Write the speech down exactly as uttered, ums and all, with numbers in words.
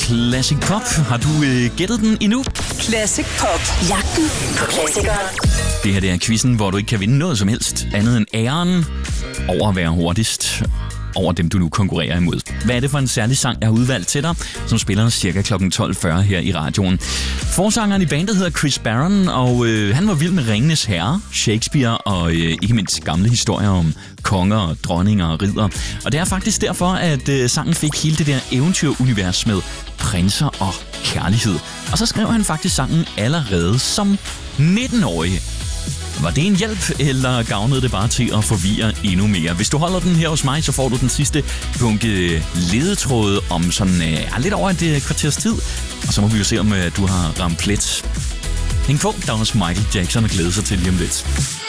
Classic Pop. Har du øh, gættet den endnu? Classic Pop. Jagten på klassikere. Det her det er quizzen, hvor du ikke kan vinde noget som helst andet end æren over at være hurtigst over dem, du nu konkurrerer imod. Hvad er det for en særlig sang, jeg har udvalgt til dig, som spiller cirka klokken tolv fyrre her i radioen? Forsangeren i bandet hedder Chris Barron, og øh, han var vild med Ringenes Herre, Shakespeare og øh, ikke mindst gamle historier om konger, dronninger og ridder. Og det er faktisk derfor, at øh, sangen fik hele det der eventyrunivers med prinser og kærlighed. Og så skrev han faktisk sangen allerede som nitten-årig. Var det en hjælp, eller gavnede det bare til at forvirre endnu mere? Hvis du holder den her hos mig, så får du den sidste bunke ledetråde om sådan øh, lidt over et øh, kvarters tid. Og så må vi jo se, om øh, du har ramt plet. Hæng på, der er også Michael Jackson at glæde sig til lige om lidt.